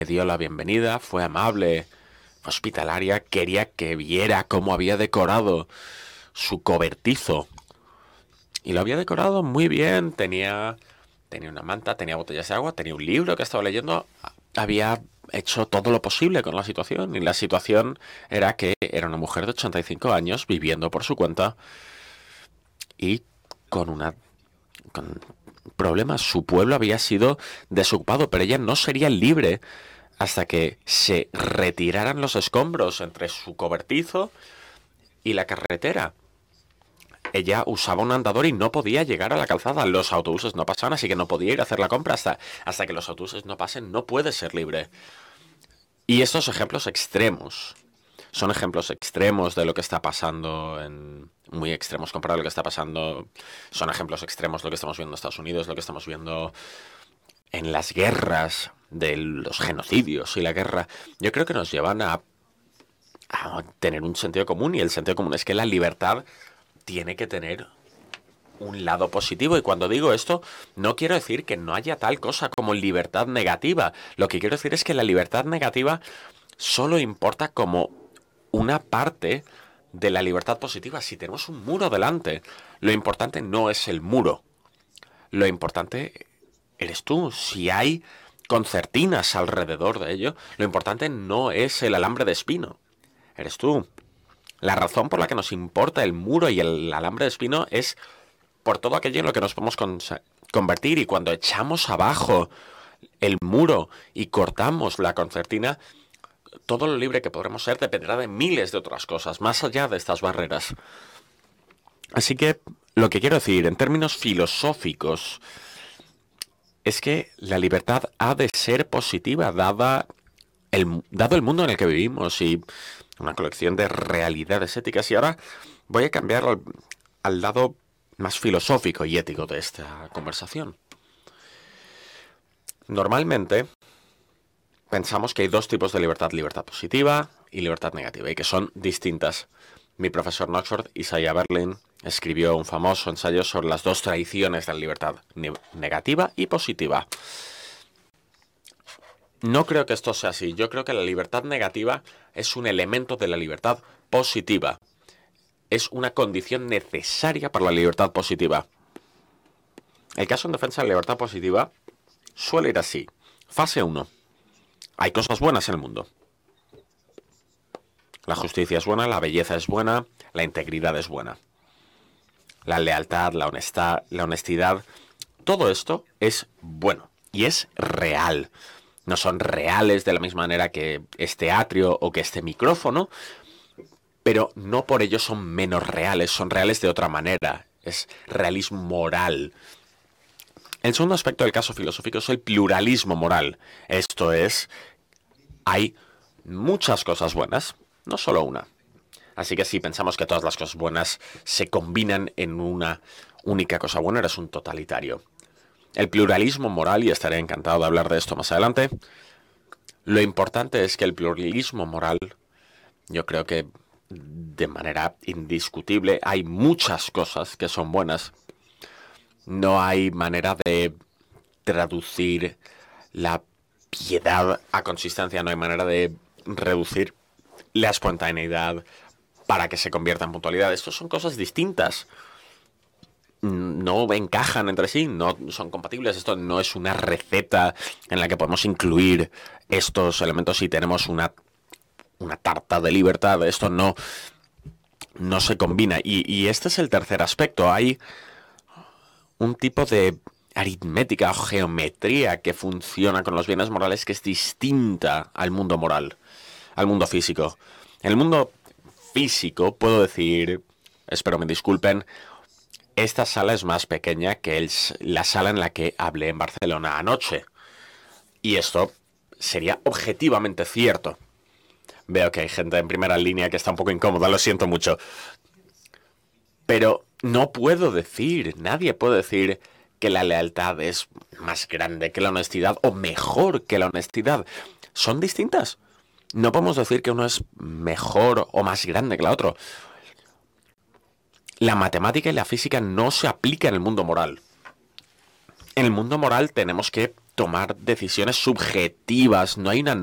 dio la bienvenida, fue amable, hospitalaria, quería que viera cómo había decorado su cobertizo. Y lo había decorado muy bien, tenía una manta, tenía botellas de agua, tenía un libro que estaba leyendo, había hecho todo lo posible con la situación. Y la situación era que era una mujer de 85 años viviendo por su cuenta y con una con problemas. Su pueblo había sido desocupado, pero ella no sería libre hasta que se retiraran los escombros entre su cobertizo y la carretera. Ella usaba un andador y no podía llegar a la calzada. Los autobuses no pasaban, así que no podía ir a hacer la compra hasta que los autobuses no pasen. No puede ser libre. Y estos ejemplos extremos son ejemplos extremos de lo que está pasando, muy extremos comparado a lo que está pasando. Son ejemplos extremos lo que estamos viendo en Estados Unidos, lo que estamos viendo en las guerras de los genocidios y la guerra. Yo creo que nos llevan a tener un sentido común, y el sentido común es que la libertad tiene que tener un lado positivo. Y cuando digo esto, no quiero decir que no haya tal cosa como libertad negativa. Lo que quiero decir es que la libertad negativa solo importa como una parte de la libertad positiva. Si tenemos un muro delante, lo importante no es el muro. Lo importante eres tú. Si hay concertinas alrededor de ello, lo importante no es el alambre de espino. Eres tú. La razón por la que nos importa el muro y el alambre de espino es por todo aquello en lo que nos podemos convertir. Y cuando echamos abajo el muro y cortamos la concertina, todo lo libre que podremos ser dependerá de miles de otras cosas, más allá de estas barreras. Así que lo que quiero decir, en términos filosóficos, es que la libertad ha de ser positiva, dado el mundo en el que vivimos y una colección de realidades éticas. Y ahora voy a cambiar al lado más filosófico y ético de esta conversación. Normalmente pensamos que hay dos tipos de libertad: libertad positiva y libertad negativa, y que son distintas. Mi profesor en Oxford, Isaiah Berlin, escribió un famoso ensayo sobre las dos tradiciones de la libertad, negativa y positiva. No creo que esto sea así. Yo creo que la libertad negativa es un elemento de la libertad positiva. Es una condición necesaria para la libertad positiva. El caso en defensa de la libertad positiva suele ir así. Fase 1. Hay cosas buenas en el mundo. La justicia es buena, la belleza es buena, la integridad es buena. La lealtad, la honestidad, todo esto es bueno y es real. No son reales de la misma manera que este atrio o que este micrófono, pero no por ello son menos reales, son reales de otra manera. Es realismo moral. El segundo aspecto del caso filosófico es el pluralismo moral. Esto es, hay muchas cosas buenas, no solo una. Así que si pensamos que todas las cosas buenas se combinan en una única cosa buena, eres un totalitario. El pluralismo moral, y estaré encantado de hablar de esto más adelante, lo importante es que el pluralismo moral, yo creo que de manera indiscutible, hay muchas cosas que son buenas. No hay manera de traducir la piedad a consistencia, no hay manera de reducir la espontaneidad para que se convierta en puntualidad. Estas son cosas distintas. No encajan entre sí, no son compatibles. Esto no es una receta en la que podemos incluir estos elementos y tenemos una tarta de libertad. Esto no se combina. Y este es el tercer aspecto. Hay un tipo de aritmética o geometría que funciona con los bienes morales que es distinta al mundo moral, al mundo físico. En el mundo físico, puedo decir, espero me disculpen, esta sala es más pequeña que la sala en la que hablé en Barcelona anoche. Y esto sería objetivamente cierto. Veo que hay gente en primera línea que está un poco incómoda, lo siento mucho. Pero no puedo decir, nadie puede decir que la lealtad es más grande que la honestidad o mejor que la honestidad. Son distintas. No podemos decir que uno es mejor o más grande que la otra. La matemática y la física no se aplican en el mundo moral. En el mundo moral tenemos que tomar decisiones subjetivas, no hay una